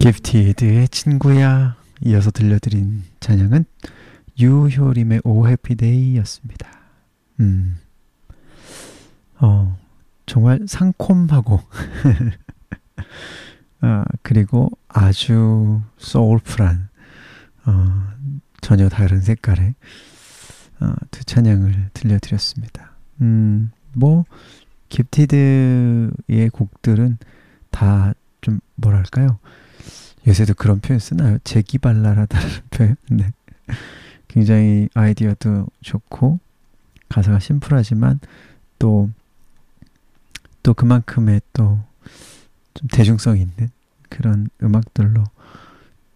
기프티드의 친구야. 이어서 들려드린 찬양은 유효림의 오 해피데이였습니다. 정말 상콤하고 그리고 아주 소울풀한 전혀 다른 색깔의 두 찬양을 들려드렸습니다. 뭐 기프티드의 곡들은 다 좀 뭐랄까요? 요새도 그런 표현 쓰나요? 재기발랄하다는 표현? 네. 굉장히 아이디어도 좋고 가사가 심플하지만 또 그만큼의 또 좀 대중성 있는 그런 음악들로